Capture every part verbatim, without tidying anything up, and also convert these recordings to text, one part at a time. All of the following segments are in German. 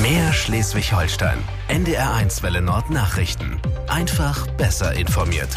Mehr Schleswig-Holstein. N D R eins Welle Nord Nachrichten. Einfach besser informiert.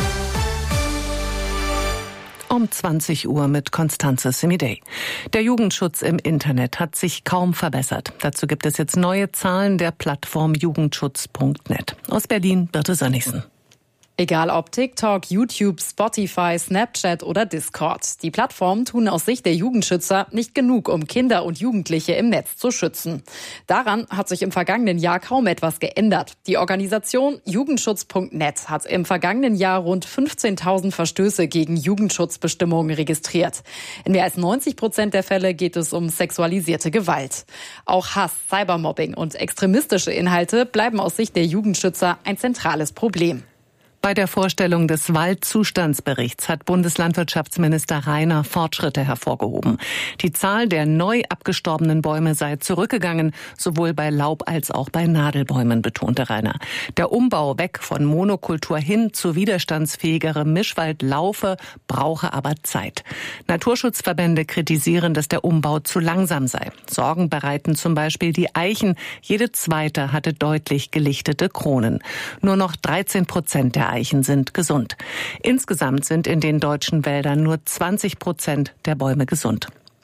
Um zwanzig Uhr mit Constanze Semidey. Der Jugendschutz im Internet hat sich kaum verbessert. Dazu gibt es jetzt neue Zahlen der Plattform jugendschutz punkt net. Aus Berlin, Birte Sönnigsen. Egal ob TikTok, YouTube, Spotify, Snapchat oder Discord. Die Plattformen tun aus Sicht der Jugendschützer nicht genug, um Kinder und Jugendliche im Netz zu schützen. Daran hat sich im vergangenen Jahr kaum etwas geändert. Die Organisation jugendschutz punkt net hat im vergangenen Jahr rund fünfzehntausend Verstöße gegen Jugendschutzbestimmungen registriert. In mehr als neunzig Prozent der Fälle geht es um sexualisierte Gewalt. Auch Hass, Cybermobbing und extremistische Inhalte bleiben aus Sicht der Jugendschützer ein zentrales Problem. Bei der Vorstellung des Waldzustandsberichts hat Bundeslandwirtschaftsminister Rainer Fortschritte hervorgehoben. Die Zahl der neu abgestorbenen Bäume sei zurückgegangen, sowohl bei Laub- als auch bei Nadelbäumen, betonte Rainer. Der Umbau weg von Monokultur hin zu widerstandsfähigerem Mischwald laufe, brauche aber Zeit. Naturschutzverbände kritisieren, dass der Umbau zu langsam sei. Sorgen bereiten zum Beispiel die Eichen. Jede zweite hatte deutlich gelichtete Kronen. Nur noch dreizehn Prozent der Eichen sind gesund. Insgesamt sind in den deutschen Wäldern nur zwanzig Prozent der Bäume gesund.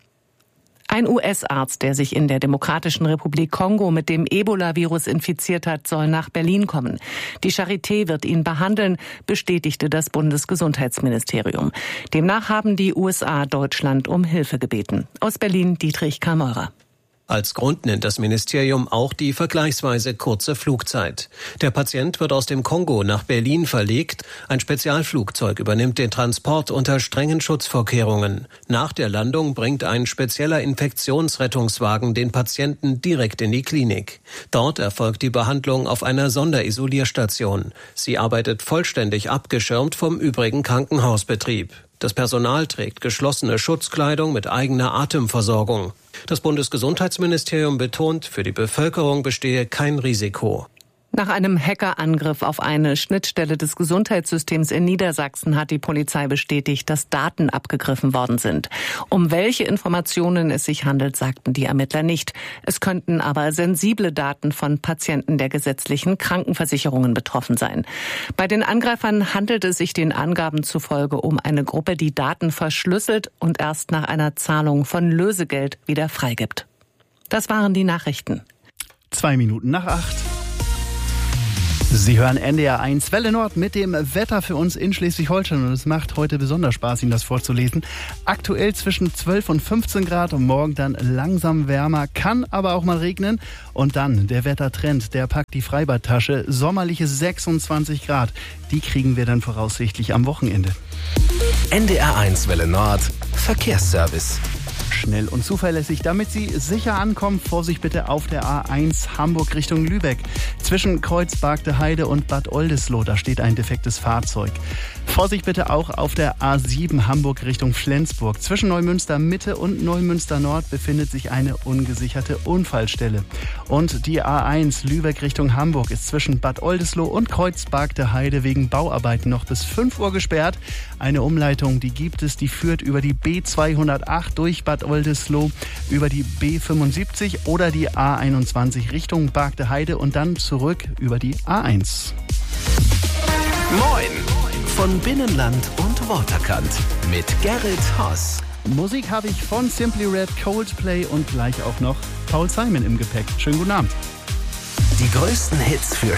Ein U S-Arzt, der sich in der Demokratischen Republik Kongo mit dem Ebola-Virus infiziert hat, soll nach Berlin kommen. Die Charité wird ihn behandeln, bestätigte das Bundesgesundheitsministerium. Demnach haben die U S A Deutschland um Hilfe gebeten. Aus Berlin Dietrich Kameurer. Als Grund nennt das Ministerium auch die vergleichsweise kurze Flugzeit. Der Patient wird aus dem Kongo nach Berlin verlegt. Ein Spezialflugzeug übernimmt den Transport unter strengen Schutzvorkehrungen. Nach der Landung bringt ein spezieller Infektionsrettungswagen den Patienten direkt in die Klinik. Dort erfolgt die Behandlung auf einer Sonderisolierstation. Sie arbeitet vollständig abgeschirmt vom übrigen Krankenhausbetrieb. Das Personal trägt geschlossene Schutzkleidung mit eigener Atemversorgung. Das Bundesgesundheitsministerium betont, für die Bevölkerung bestehe kein Risiko. Nach einem Hackerangriff auf eine Schnittstelle des Gesundheitssystems in Niedersachsen hat die Polizei bestätigt, dass Daten abgegriffen worden sind. Um welche Informationen es sich handelt, sagten die Ermittler nicht. Es könnten aber sensible Daten von Patienten der gesetzlichen Krankenversicherungen betroffen sein. Bei den Angreifern handelt es sich den Angaben zufolge um eine Gruppe, die Daten verschlüsselt und erst nach einer Zahlung von Lösegeld wieder freigibt. Das waren die Nachrichten. Zwei Minuten nach acht. Sie hören N D R eins Welle Nord mit dem Wetter für uns in Schleswig-Holstein und es macht heute besonders Spaß, Ihnen das vorzulesen. Aktuell zwischen zwölf und fünfzehn Grad und morgen dann langsam wärmer, kann aber auch mal regnen. Und dann der Wettertrend, der packt die Freibadtasche, sommerliche sechsundzwanzig Grad. Die kriegen wir dann voraussichtlich am Wochenende. N D R eins Welle Nord Verkehrsservice. Schnell und zuverlässig, damit Sie sicher ankommen. Vorsicht bitte auf der A eins Hamburg Richtung Lübeck. Zwischen Kreuzbargte Heide und Bad Oldesloe, da steht ein defektes Fahrzeug. Vorsicht bitte auch auf der A sieben Hamburg Richtung Flensburg. Zwischen Neumünster Mitte und Neumünster Nord befindet sich eine ungesicherte Unfallstelle. Und die A eins Lübeck Richtung Hamburg ist zwischen Bad Oldesloe und Kreuzbargte Heide wegen Bauarbeiten noch bis fünf Uhr gesperrt. Eine Umleitung, die gibt es, die führt über die B zweihundertacht durch Bad Oldesloe, über die B fünfundsiebzig oder die A einundzwanzig Richtung Bargte Heide und dann zurück über die A eins. Moin! Von Binnenland und Waterkant mit Gerrit Haas. Musik habe ich von Simply Red, Coldplay und gleich auch noch Paul Simon im Gepäck. Schönen guten Abend. Die größten Hits für